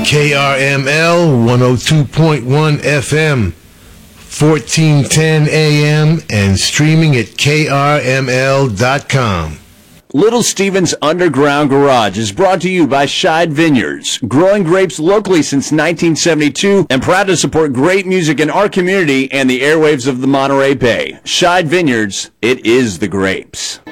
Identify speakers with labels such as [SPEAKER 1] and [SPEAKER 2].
[SPEAKER 1] KRML 102.1 FM, 1410 AM, and streaming at krml.com.
[SPEAKER 2] Little Steven's Underground Garage is brought to you by Scheid Vineyards, growing grapes locally since 1972 and proud to support great music in our community and the airwaves of the Monterey Bay. Scheid Vineyards, it is the grapes.